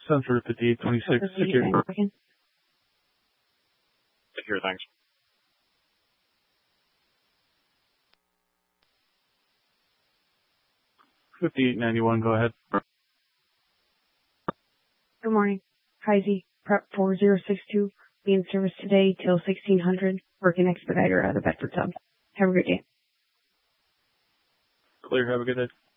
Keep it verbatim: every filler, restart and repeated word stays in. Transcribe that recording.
Center fifty-eight twenty-six. Security. Secure, thanks. fifty-eight ninety-one, go ahead. Good morning. Hi Z, Prep four zero six two. Be in service today till sixteen hundred. Working expediter out of the Bedford sub. Have a good day. Clear, have a good day.